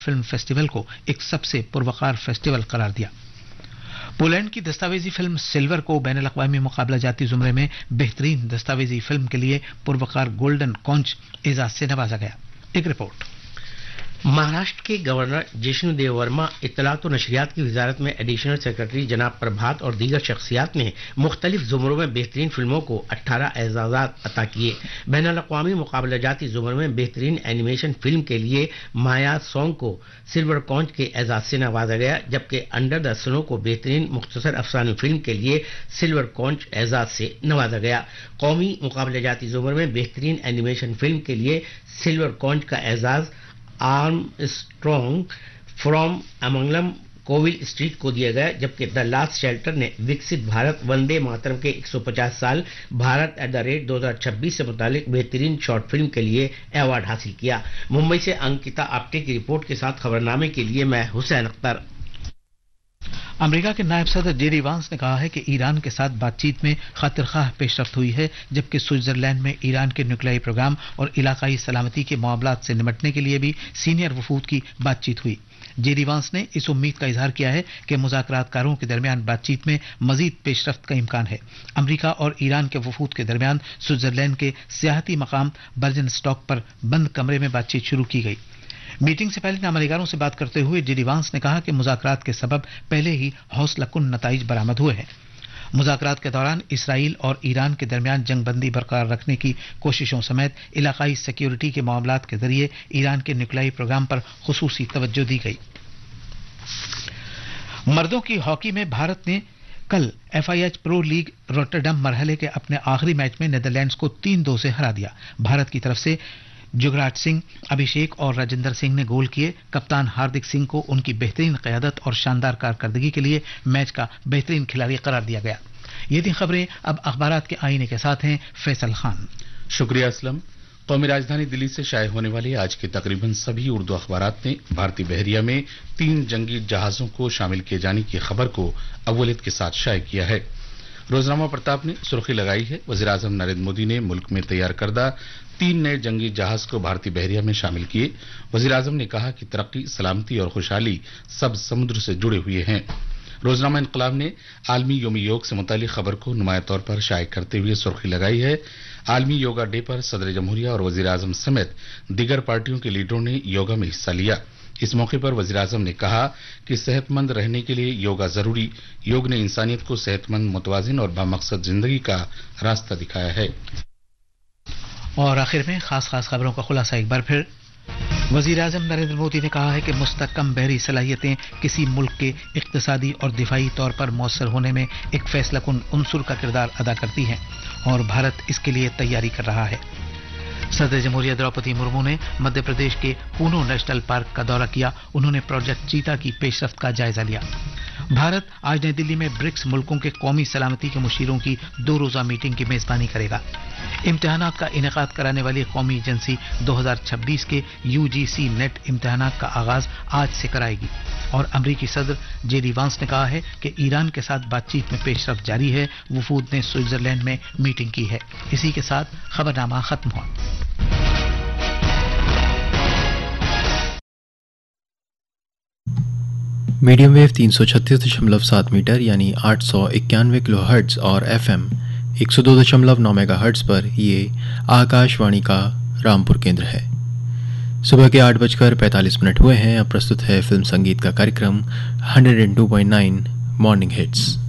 Film festival को एक सबसे पुरवकार फेस्टिवल करार दिया। पोलैंड की दस्तावेजी फिल्म सिल्वर को बैनुल-अक़वामी मुकाबला जाती जुमरे में बेहतरीन दस्तावेजी फिल्म के लिए पुरवकार गोल्डन कॉन्च एजाज से नवाजा गया। एक रिपोर्ट। महाराष्ट्र के गवर्नर जिष्णुदेव वर्मा, इत्तलात और नशरियात की वजारत में एडिशनल सेक्रेटरी जनाब प्रभात और दीगर शख्सियात ने मुख्तलिफ जुमरों में बेहतरीन फिल्मों को 18 एजाज़ात अता किए। बैनुल-अक़वामी मुकाबला जाती जुमरे में बेहतरीन एनिमेशन फिल्म के लिए माया सॉन्ग को सिल्वर कॉन्च के एजाज से नवाजा गया, जबकि अंडर द स्नो को बेहतरीन मुख्तसर अफसानी फिल्म के लिए सिल्वर कॉन्च एजाज से नवाजा गया। कौमी मुकाबला जाती जुमरे में बेहतरीन एनिमेशन फिल्म के लिए सिल्वर कॉन्च का Ejaz Armstrong from अमंगलम Kovil street को दिया गया, जबकि द लास्ट शेल्टर ने विकसित भारत वंदे मातरम के 150 साल भारत @2026 से मुतालिक बेहतरीन शॉर्ट फिल्म के लिए अवार्ड हासिल किया। मुंबई से अंकिता आप्टे की रिपोर्ट के साथ खबरनामे के लिए मैं हुसैन अख्तर। अमेरिका के नायब सदर जेडी वांस ने कहा है कि ईरान के साथ बातचीत में खातिरख्वाह पेशरफ्त हुई है, जबकि स्विट्जरलैंड में ईरान के न्यूक्लियाई प्रोग्राम और इलाकाई सलामती के मामलात से निपटने के लिए भी सीनियर वफूद की बातचीत हुई। जेडी वांस ने इस उम्मीद का इजहार किया है कि मुज़ाकरातकारों के दरमियान बातचीत में मजीद पेशरफ्त का इम्कान है। अमेरिका और ईरान के वफूद के दरमियान स्विट्जरलैंड के सियाहती मकाम बर्जन स्टॉक पर बंद कमरे में बातचीत शुरू की गई। मीटिंग से पहले नामनिगारों से बात करते हुए जेडी वांस ने कहा कि मुज़ाकरात के सबब पहले ही हौसला कुन नताइज बरामद हुए हैं। मुज़ाकरात के दौरान इसराइल और ईरान के दरमियान जंगबंदी बरकरार रखने की कोशिशों समेत इलाकाई सिक्योरिटी के मामलात के जरिए ईरान के न्यूक्लियाई प्रोग्राम पर खुसूसी तवज्जो दी गई। मर्दों की हॉकी में भारत ने कल FIH प्रो लीग रोटरडम मरहले के अपने आखिरी मैच में नीदरलैंड्स को 3-2 से हरा दिया। भारत की तरफ से जुगराज सिंह, अभिषेक और राजेंद्र सिंह ने गोल किए। कप्तान हार्दिक सिंह को उनकी बेहतरीन क़यादत और शानदार कारकर्दगी के लिए मैच का बेहतरीन खिलाड़ी करार दिया गया। ये थी खबरें। अब अखबारात के आईने के साथ हैं फैसल खान। शुक्रिया असलम। कौमी राजधानी दिल्ली से शाये होने वाले आज के तकरीबन सभी उर्दू अखबारात ने भारतीय बहरिया में 3 जंगी जहाजों को शामिल किए जाने की खबर को अव्वलियत के साथ शाये किया है। रोजनामा प्रताप ने सुर्खी लगाई है, वज़ीर आज़म नरेंद्र मोदी ने मुल्क में तैयार करदा 3 नए जंगी जहाज को भारतीय बहरिया में शामिल किए। वज़ीर आज़म ने कहा कि तरक्की, सलामती और खुशहाली सब समुद्र से जुड़े हुए हैं। रोजनामा इनकलाब ने आलमी योम योग से मुतालिक खबर को नुमाया तौर पर शाये करते हुए सुर्खी लगाई है, आलमी योगा डे पर सदर जमहूरिया और वज़ीर आज़म समेत दीगर पार्टियों के लीडरों ने योगा में हिस्सा लिया। इस मौके पर वज़ीर आज़म ने कहा कि सेहतमंद रहने के लिए योगा जरूरी। योग ने इंसानियत को सेहतमंद, मुतवाजिन और बामकसद जिंदगी का रास्ता दिखाया है। और आखिर में खास खबरों का खुलासा एक बार फिर। वज़ीर आज़म नरेंद्र मोदी ने कहा है कि मुस्तहकम बहरी सलाहियतें किसी मुल्क के इक्तिसादी और दिफाई तौर पर मौसर होने में एक फैसलाकुन उनसुर का किरदार अदा करती हैं और भारत इसके लिए तैयारी कर रहा है। सदर जमहूरिया द्रौपदी मुर्मू ने मध्य प्रदेश के कूनो नेशनल पार्क का दौरा किया। उन्होंने प्रोजेक्ट चीता की पेशरफ्त का जायजा लिया। भारत आज नई दिल्ली में ब्रिक्स मुल्कों के कौमी सलामती के मुशीरों की 2 रोज़ा मीटिंग की मेजबानी करेगा। इम्तिहानात का इनेकाद कराने वाली कौमी एजेंसी 2026 के UGC नेट इम्तिहानात का आगाज आज से कराएगी। और अमरीकी सदर जेडी वांस ने कहा है कि ईरान के साथ बातचीत में पेशरफ्त जारी है। वफूद ने स्विट्जरलैंड में मीटिंग की है। इसी के साथ खबरनामा खत्म हुआ। मीडियम वेव 336.7 मीटर यानी 891 किलोहर्ट्ज़ और FM 102.9 मेगाहर्ट्ज़ पर ये आकाशवाणी का रामपुर केंद्र है। सुबह के 8:45 हुए हैं। अब प्रस्तुत है फिल्म संगीत का कार्यक्रम 102.9 मॉर्निंग हिट्स।